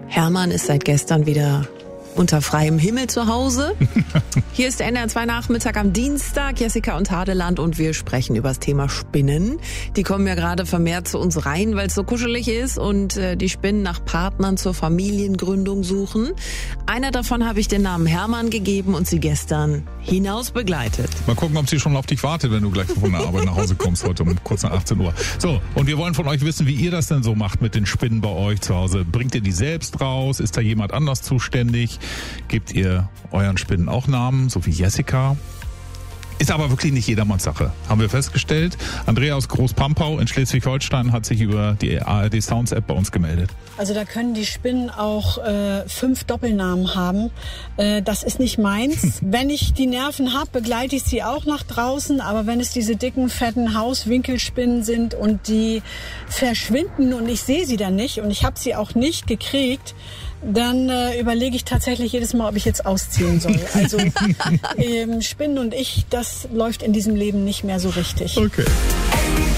Hermann ist seit gestern wieder unter freiem Himmel zu Hause. Hier ist der NDR 2 Nachmittag am Dienstag, Jessica und Hadeland, und wir sprechen über das Thema Spinnen. Die kommen ja gerade vermehrt zu uns rein, weil es so kuschelig ist und die Spinnen nach Partnern zur Familiengründung suchen. Einer davon habe ich den Namen Hermann gegeben und sie gestern hinaus begleitet. Mal gucken, ob sie schon auf dich wartet, wenn du gleich von der Arbeit nach Hause kommst, heute um kurz nach 18 Uhr. So, und wir wollen von euch wissen, wie ihr das denn so macht mit den Spinnen bei euch zu Hause. Bringt ihr die selbst raus? Ist da jemand anders zuständig? Gebt ihr euren Spinnen auch Namen, so wie Jessica? Ist aber wirklich nicht jedermanns Sache, haben wir festgestellt. Andrea aus Großpampau in Schleswig-Holstein hat sich über die ARD Sounds App bei uns gemeldet. Also da können die Spinnen auch 5 Doppelnamen haben. Das ist nicht meins. Wenn ich die Nerven habe, begleite ich sie auch nach draußen. Aber wenn es diese dicken, fetten Hauswinkelspinnen sind und die verschwinden und ich sehe sie dann nicht und ich habe sie auch nicht gekriegt, dann überlege ich tatsächlich jedes Mal, ob ich jetzt ausziehen soll. Also Spinnen und ich, das läuft in diesem Leben nicht mehr so richtig. Okay.